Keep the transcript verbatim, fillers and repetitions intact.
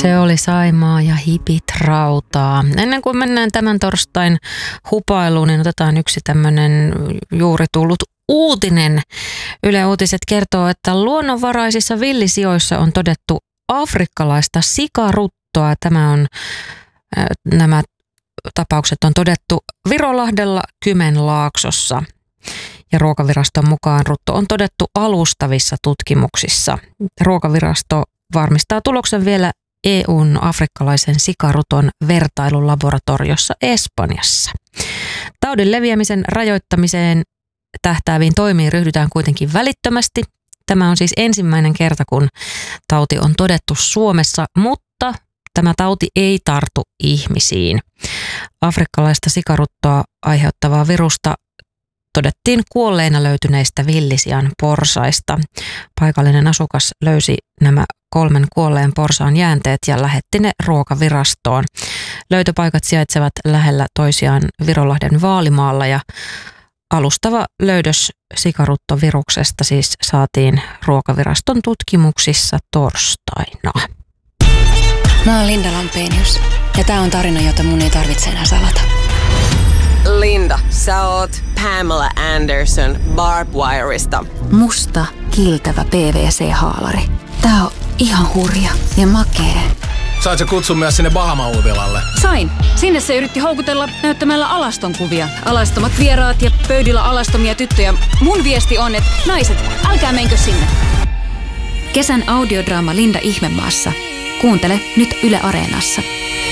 Se oli Saimaa ja hipit rautaa. Ennen kuin mennään tämän torstain hupailuun, niin otetaan yksi tämmöinen juuri tullut uutinen. Yle Uutiset kertoo, että luonnonvaraisissa villisijoissa on todettu afrikkalaista sikaruttoa. Tämä on, äh, nämä tapaukset on todettu Virolahdella Kymenlaaksossa. Ja Ruokaviraston mukaan rutto on todettu alustavissa tutkimuksissa. Ruokavirasto varmistaa tuloksen vielä E U:n afrikkalaisen sikaruton vertailulaboratoriossa Espanjassa. Taudin leviämisen rajoittamiseen tähtääviin toimiin ryhdytään kuitenkin välittömästi. Tämä on siis ensimmäinen kerta, kun tauti on todettu Suomessa, mutta tämä tauti ei tartu ihmisiin. Afrikkalaista sikaruttoa aiheuttavaa virusta todettiin kuolleina löytyneistä villisian porsaista. Paikallinen asukas löysi nämä kolmen kuolleen porsaan jäänteet ja lähetti ne Ruokavirastoon. Löytöpaikat sijaitsevat lähellä toisiaan Virolahden Vaalimaalla ja alustava löydös sikaruttoviruksesta siis saatiin Ruokaviraston tutkimuksissa torstaina. Mä oon Linda Lampenius ja tää on tarina, jota mun ei tarvitse enää salata. Linda, sä oot Pamela Anderson Barbwireista. Musta, kiiltävä P V C-haalari. Tää on ihan hurja ja makee. Sait sä kutsun myös sinne Bahama-uutilalle? Sain. Sinne se yritti houkutella näyttämällä alastonkuvia. Alastomat vieraat ja pöydillä alastomia tyttöjä. Mun viesti on, että naiset, älkää menkö sinne. Kesän audiodraama Linda Ihmemaassa. Kuuntele nyt Yle Areenassa.